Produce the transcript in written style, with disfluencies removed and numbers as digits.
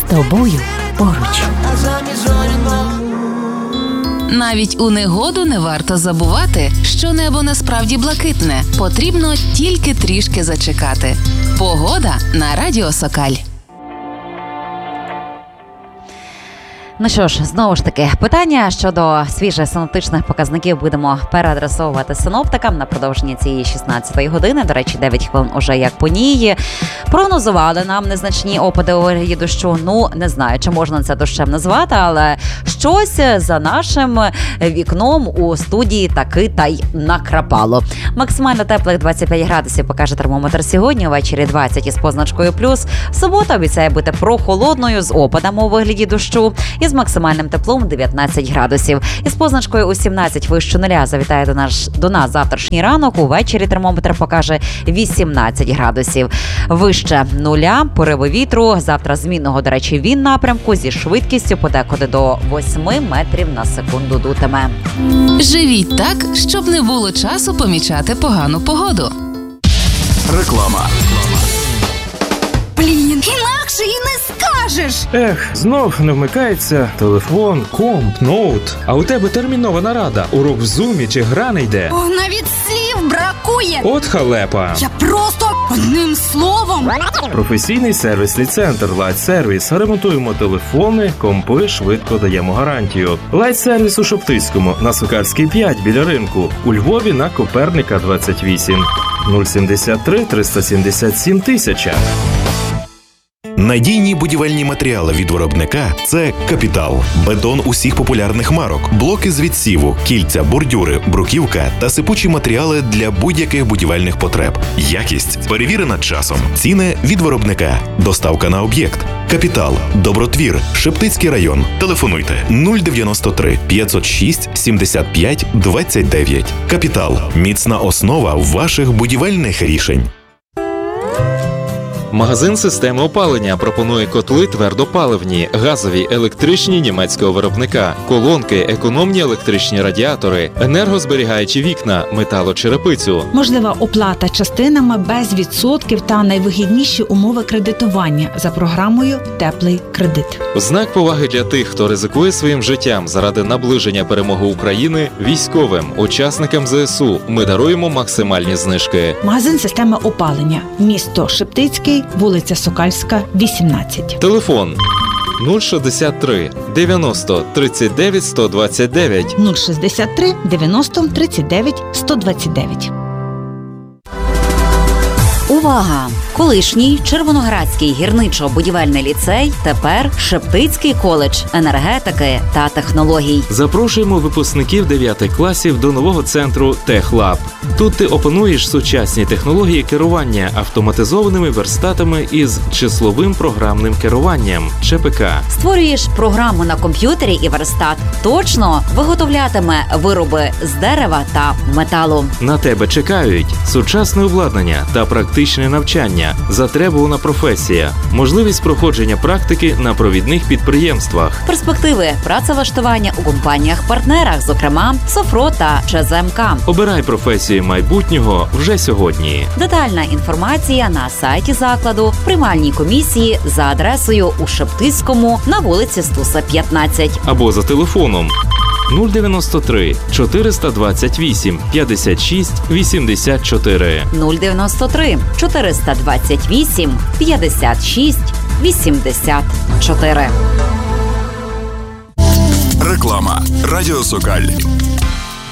тобою поруч. Навіть у негоду не варто забувати, що небо насправді блакитне. Потрібно тільки трішки зачекати. Погода на Радіо Сокаль. Ну що ж, знову ж таки, питання щодо свіжих синоптичних показників будемо переадресовувати синоптикам на продовження цієї 16-ї години. До речі, 9 хвилин уже як по ній. Прогнозували нам незначні опади у вигляді дощу. Ну, не знаю, чи можна це дощем назвати, але щось за нашим вікном у студії таки та й накрапало. Максимально теплих 25 градусів покаже термометр сьогодні, ввечері 20 із позначкою плюс. Субота обіцяє бути прохолодною з опадами у вигляді дощу. З максимальним теплом 19 градусів. Із позначкою у 17 вище нуля завітає до нас завтрашній ранок. Увечері термометр покаже 18 градусів. Вище нуля, пориви вітру. Завтра змінного, до речі, він напрямку зі швидкістю подекуди до 8 метрів на секунду дутиме. Живіть так, щоб не було часу помічати погану погоду. Реклама. Блін, інакше і не скажеш. Знов не вмикається телефон, комп, ноут. А у тебе термінова нарада, урок в зумі чи гра не йде. О, навіть слів бракує. От халепа. Я просто одним словом. Професійний сервісний центр Light Service. Ремонтуємо телефони, компи, швидко даємо гарантію. Light Service у Шептицькому, на Сокальській 5 біля ринку. У Львові на Коперника 28. 073 377 1000. Надійні будівельні матеріали від виробника – це «Капітал». Бетон усіх популярних марок, блоки з відсіву, кільця, бордюри, бруківка та сипучі матеріали для будь-яких будівельних потреб. Якість перевірена часом. Ціни від виробника. Доставка на об'єкт. «Капітал», Добротвір, Шептицький район. Телефонуйте 093 506 75 29. «Капітал» – міцна основа ваших будівельних рішень. Магазин системи опалення пропонує котли твердопаливні, газові, електричні німецького виробника, колонки, економні електричні радіатори, енергозберігаючі вікна, металочерепицю. Можлива оплата частинами без відсотків та найвигідніші умови кредитування за програмою «Теплий кредит». В знак поваги для тих, хто ризикує своїм життям заради наближення перемоги України, військовим, учасникам ЗСУ ми даруємо максимальні знижки. Магазин системи опалення. Місто Шептицький, вулиця Сокальська, 18. Телефон 063 90 39 129. 063 90 39 129. Увага! Колишній Червоноградський гірничо-будівельний ліцей, тепер Шептицький коледж енергетики та технологій. Запрошуємо випускників 9 класів до нового центру «Техлаб». Тут ти опануєш сучасні технології керування автоматизованими верстатами із числовим програмним керуванням – ЧПК. Створюєш програму на комп'ютері і верстат точно виготовлятиме вироби з дерева та металу. На тебе чекають сучасне обладнання та практичне навчання, затребувана професія, можливість проходження практики на провідних підприємствах. Перспективи працевлаштування у компаніях-партнерах, зокрема Софро та ЧЗМК. Обирай професію майбутнього вже сьогодні. Детальна інформація на сайті закладу, в приймальній комісії за адресою у Шептицькому на вулиці Стуса, 15. Або за телефоном 093 428 56 84. 093 428 56 84. Реклама. Радіо Сокаль.